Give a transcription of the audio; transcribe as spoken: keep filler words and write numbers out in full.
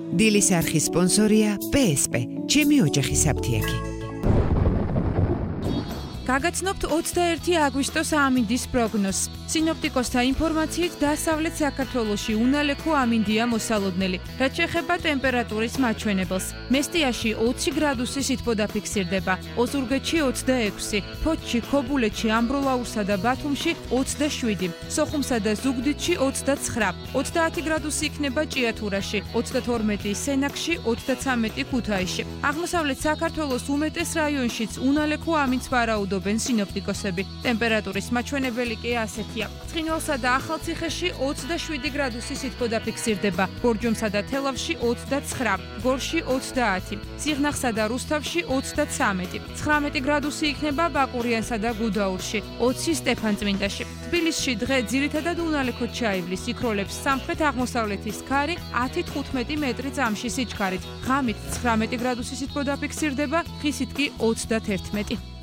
დილის არხის სპონსორია პე ეს პე, ჩემი ოჯახი საფთიაქი. გაგაცნობთ ოცდაერთი აგვისტოს ამინდის პროგნოზს. სინოპტიკოსთა ინფორმაციით დასავლეთ საქართველოში უნალექო ამინდია მოსალოდნელი, რაც შეეხება ტემპერატურის მაჩვენებელს. მესტიაში ოცი გრადუსი სითბო დაფიქსირდება, ოზურგეთში ოცდაექვსი, ფოთში, ქობულეთში, ამბროლაურსა და ბათუმში ოცდაშვიდი, სოხუმსა და ზუგდიდში ოცდაცხრა, ოცდაათი გრადუსი იქნება ჭიათურაში, ოცდათორმეტი სენაკში, ოცდაცამეტი ქუთაისში. აღმოსავლეთ საქართველოს უმეტეს რაიონშიც უნალექო ამინდს ვარაუდობენ სინოპტიკოსები. ტემპერატურის მაჩვენებელი კი ასეთია. ცხინვალსა და ახალციხეში ოცდაშვიდი გრადუსი სითბო დაფიქსირდება, ბორჯომსა და თელავში ოცდაცხრა, გორში ოცდაათი, სიღნაღსა და რუსთავში ოცდაცამეტი, ცხრამეტი გრადუსი იქნება ბაკურიანსა და გუდაურში, ოცი სტეფანწმინდაში. თბილისში დღე ძირითადად უნალექოდ ჩაივლის, იქროლებს სამხრეთ აღმოსავლეთის ქარი ათი თხუთმეტი მეტრი წამში სიჩქარით, ღამით ცხრამეტი გრადუსი სითბო დაფიქსირდება, ხისით კი ოცდათერთმეტი.